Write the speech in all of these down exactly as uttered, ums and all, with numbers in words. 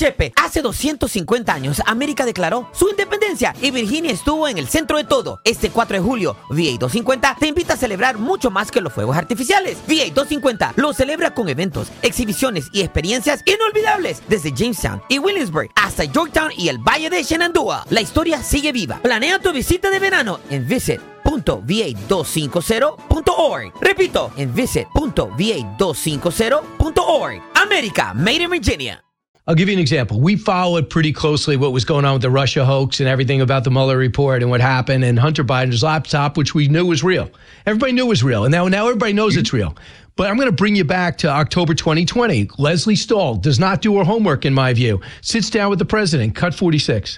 Chepe, hace doscientos cincuenta años América declaró su independencia y Virginia estuvo en el centro de todo. Este cuatro de julio, V A doscientos cincuenta te invita a celebrar mucho más que los fuegos artificiales. V A doscientos cincuenta lo celebra con eventos, exhibiciones y experiencias inolvidables desde Jamestown y Williamsburg hasta Yorktown y el Valle de Shenandoah. La historia sigue viva. Planea tu visita de verano en visit punto v a doscientos cincuenta punto org. Repito, en visit punto v a doscientos cincuenta punto org. America, made in Virginia. I'll give you an example. We followed pretty closely what was going on with the Russia hoax and everything about the Mueller report and what happened and Hunter Biden's laptop, which we knew was real. Everybody knew it was real, and now, now everybody knows it's real. But I'm going to bring you back to October twenty twenty. Leslie Stahl does not do her homework, in my view. Sits down with the president. Cut forty-six.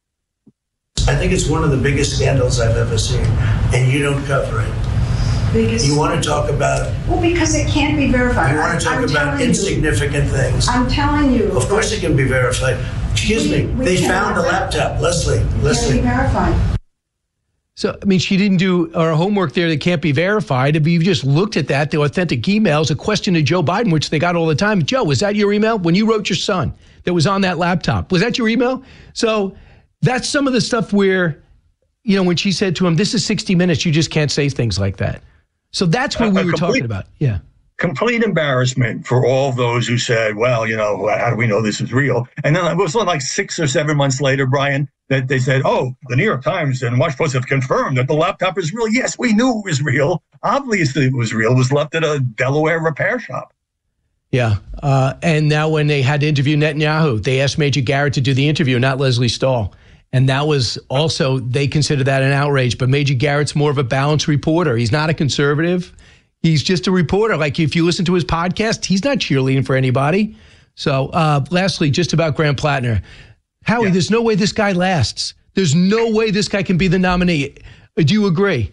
I think it's one of the biggest scandals I've ever seen, and you don't cover it. Biggest, you want to talk about... Well, because it can't be verified. You want to talk I'm about insignificant you, things. I'm telling you. Of course it can be verified. Excuse we, me, we they found a laptop. Leslie, it Leslie. Can't be verified. So, I mean, she didn't do her homework there that can't be verified. If you just looked at that, the authentic emails, a question to Joe Biden, which they got all the time. Joe, was that your email? When you wrote your son that was on that laptop, was that your email? So that's some of the stuff where, you know, when she said to him, this is sixty minutes, you just can't say things like that. So that's what uh, we were complete, talking about. Yeah. Complete embarrassment for all those who said, well, you know, how do we know this is real? And then it was like six or seven months later, Brian, that they said, oh, the New York Times and Washington Post have confirmed that the laptop is real. Yes, we knew it was real. Obviously it was real. It was left at a Delaware repair shop. Yeah. Uh, and now when they had to interview Netanyahu, they asked Major Garrett to do the interview, not Leslie Stahl. And that was also, they consider that an outrage. But Major Garrett's more of a balanced reporter. He's not a conservative. He's just a reporter. Like, if you listen to his podcast, he's not cheerleading for anybody. So uh, lastly, just about Graham Plattner. Howie, yeah. There's no way this guy lasts. There's no way this guy can be the nominee. Do you agree?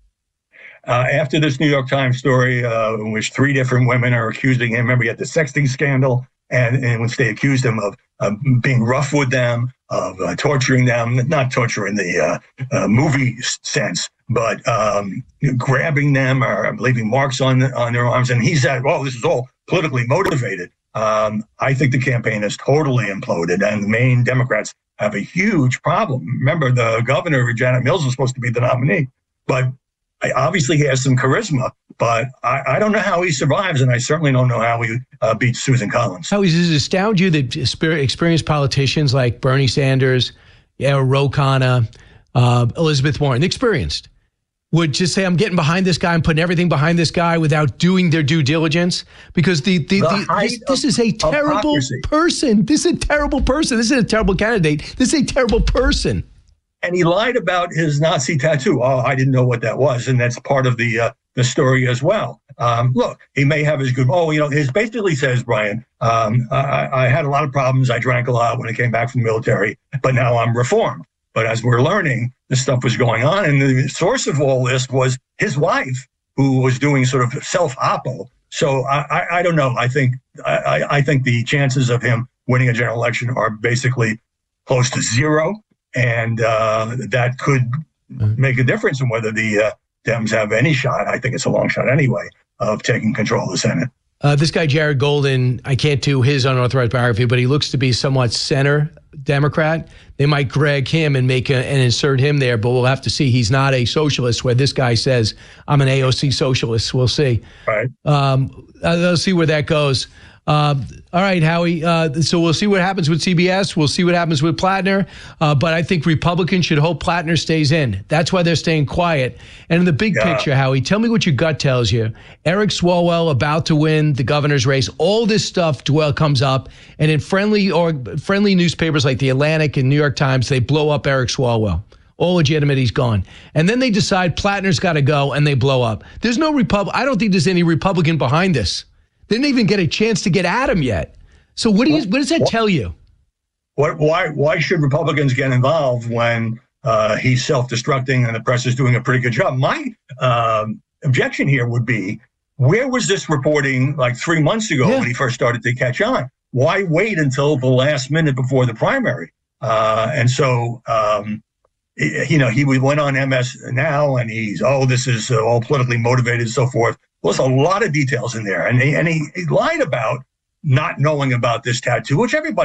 Uh, after this New York Times story, uh, in which three different women are accusing him, remember he had the sexting scandal, and in which they accused him of uh, being rough with them, of uh, torturing them, not torture in the uh, uh, movie sense, but um, grabbing them or leaving marks on on their arms. And he said, well, this is all politically motivated. Um, I think the campaign has totally imploded, and the Maine Democrats have a huge problem. Remember, the governor, Janet Mills, was supposed to be the nominee, but obviously he has some charisma, but I, I don't know how he survives, and I certainly don't know how he uh, beats Susan Collins. How does it astound you that experienced politicians like Bernie Sanders, yeah, Ro Khanna, uh, Elizabeth Warren, experienced, would just say, I'm getting behind this guy, I'm putting everything behind this guy without doing their due diligence? Because the, the, the, the this, this is a terrible hypocrisy. person. This is a terrible person. This is a terrible candidate. This is a terrible person. And he lied about his Nazi tattoo. Oh, I didn't know what that was. And that's part of the uh, the story as well. Um, look, he may have his good, oh, you know, his basically says, Brian, um, I, I had a lot of problems. I drank a lot when I came back from the military, but now I'm reformed. But as we're learning, this stuff was going on. And the source of all this was his wife, who was doing sort of self-oppo. So I, I, I don't know. I think I, I think the chances of him winning a general election are basically close to zero. And uh, that could make a difference in whether the uh, Dems have any shot. I think it's a long shot anyway of taking control of the Senate. Uh, this guy, Jared Golden, I can't do his unauthorized biography, but he looks to be somewhat center Democrat. They might greg him and make a, and insert him there, but we'll have to see. He's not a socialist, where this guy says, I'm an A O C socialist. We'll see. Right. Um, I'll see where that goes. Uh, all right, Howie. Uh, so we'll see what happens with C B S. We'll see what happens with Plattner. Uh, but I think Republicans should hope Plattner stays in. That's why they're staying quiet. And in the big yeah. picture, Howie, tell me what your gut tells you. Eric Swalwell about to win the governor's race. All this stuff dwell comes up, and in friendly or friendly newspapers like the Atlantic and New York Times, they blow up Eric Swalwell. All legitimate, he's gone. And then they decide Plattner's got to go, and they blow up. There's no Repub. I don't think there's any Republican behind this. They didn't even get a chance to get at him yet. So what do you? What does that tell you? What? Why? Why should Republicans get involved when uh, he's self-destructing and the press is doing a pretty good job? My um, objection here would be, where was this reporting like three months ago yeah. when he first started to catch on? Why wait until the last minute before the primary? Uh, and so, um, you know, he went on M S Now, and he's, oh, this is all politically motivated and so forth. There's a lot of details in there. And he, and he, he lied about not knowing about this tattoo, which everybody